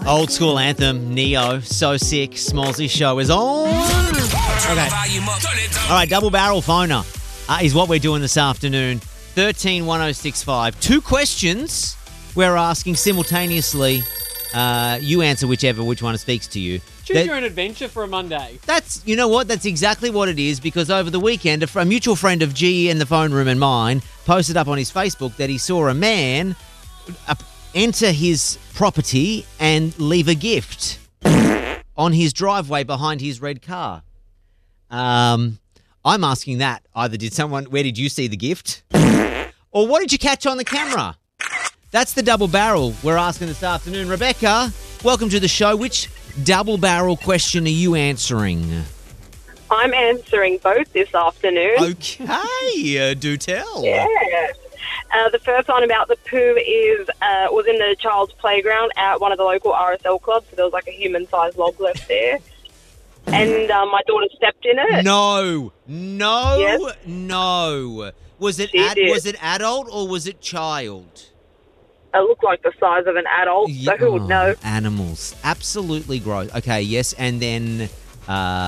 Old school anthem, Neo, So Sick, Smallsy Show is on. Okay. All right, double barrel phoner is what we're doing this afternoon. 131065. 2 questions we're asking simultaneously. You answer which one speaks to you. Choose your own adventure for a Monday. You know what? That's exactly what it is, because over the weekend, a mutual friend of G in the phone room and mine posted up on his Facebook that he saw a man enter his property and leave a gift on his driveway behind his red car. I'm asking that. Where did you see the gift? Or what did you catch on the camera? That's the double barrel we're asking this afternoon. Rebecca, welcome to the show. Which double barrel question are you answering? I'm answering both this afternoon. Okay, do tell. Yeah. The first one about the poo was in the child's playground at one of the local RSL clubs. So there was like a human-sized log left there. And my daughter stepped in it. No. Yes. No. Was it adult or was it child? It looked like the size of an adult, so who would know? Animals. Absolutely gross. Okay, yes, and then